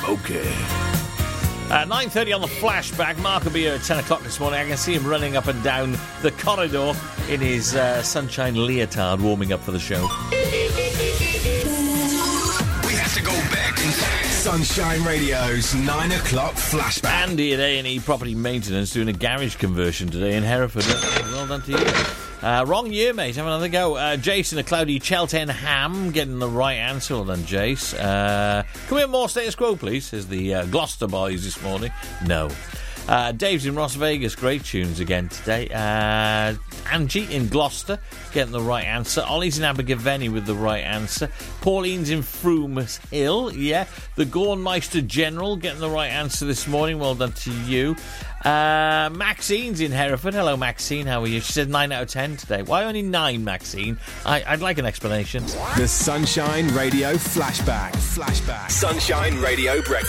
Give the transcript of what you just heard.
Okay. 9:30 on the flashback. Mark will be here at 10 o'clock this morning. I can see him running up and down the corridor in his sunshine leotard, warming up for the show. We have to go back in time. Sunshine Radio's 9 o'clock flashback. Andy at A&E Property Maintenance doing a garage conversion today in Hereford. Well done to you. Wrong year, mate. Have another go. Jason, a cloudy Cheltenham, getting the right answer. Well done, Jace. Can we have more status quo, please? Says the Gloucester boys this morning. No. Dave's in Las Vegas. Great tunes again today. Angie in Gloucester, getting the right answer. Ollie's in Abergavenny with the right answer. Pauline's in Froomes Hill. Yeah. The Gornmeister General, getting the right answer this morning. Well done to you. Maxine's in Hereford. Hello, Maxine. How are you? She said 9 out of 10 today. Why only 9, Maxine? I'd like an explanation. The Sunshine Radio flashback. Sunshine Radio breakfast.